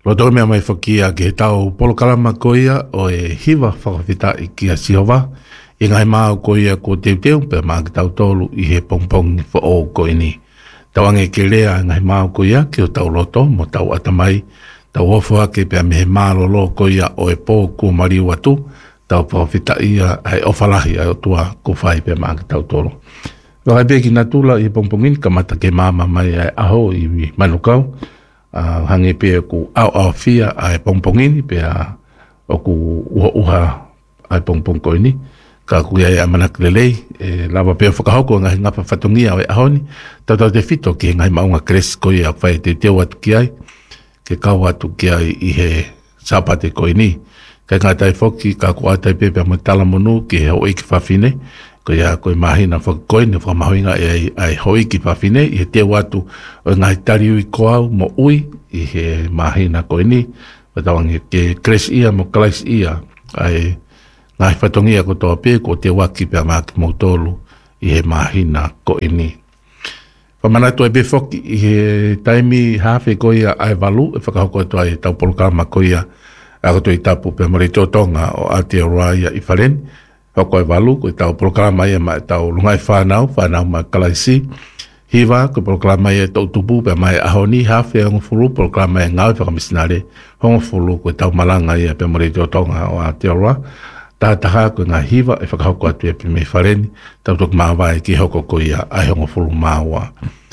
Roto mea mai whakia ke he tau polokalama koia o e hiwa whakawhita i kia siova. I ngai māu koia ko teu pe maa ki tau tolu i he pongpong wha o koe ni. Tawange ke lea ngai māu koia ki o tau loto mo tau atamai. Tau ofua ke pe me he mālolo koia o e pō ko mariu atu. Tau whakawhita ia ai ofalahi ai o tua ko whai pe maa ki tau tolu. Wakai peki na tula i pongpongin kamata ke māma mai ai aho i manukau. Hange pe ku au fia ai pongpongini pe o ku uha ai pongpong koe ni. Ka ku ia amanak lelei, lava pe whakahoko ngahi ngapa whatongia o e ahoni, tau te whito ki ngai maunga kres koe a whai te teo atu ki ai, ke kau atu ki ai i he sapate koe ni. Kai ngā tai whoki, ka ku atai pepe mo tala monu ki he hoi ki whawhine, koe a koe mahina whakakoe ni whamahoinga ai hoi ki whawhine, i he teo atu o ngai tari ui koau mo ui, i he mahina koe ni, watawangi ke kres ia mo kalais ia, ai ngai whatongia ko toa pē ko te waki pia maki mautolu i he mahina ko ini. Whamanatu e befoki i he taimi hawhi koia ai walu e whakahoko toa i tau polokama koia a koto i tapu pia mori tōtonga o Aotearoa i Wharen. Hoko ai walu ko i tau polokama ia ma tau lungai whanau ma kalaisi. Hiwa ko polokama ia tau tupu pia mai ahoni hawhi hongo fulu polokama ia ngau whakamisinare hongo fulu ko i tau malanga ia pia mori tōtonga o Aotearoa. Tātaha ko ngā hiwa e whakahoko atu e pe me whareni, tau tuk māwai ki hoko ko ia ai hongo fulu māua.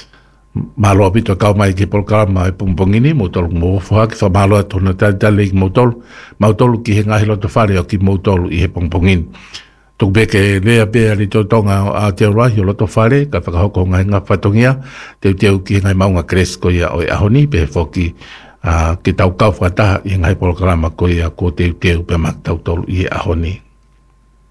Māloa pito kau mai ki polkarama e pungpongini, mautolu mōwha ki whamāloa tōna tātale ki mautolu ki he ngahi loto whare o ki mautolu i he pungpongini. Tuk beke lea bea li tōtonga o Aotearoa hi o loto whare, ka whakahoko ngai ngā whatongia, teu ki ngai maunga kres ko ia o e ahoni, pe he whoki ki tau kau whataha i ngai polkarama ko ia ko teu pe mak tau tolu i ahoni.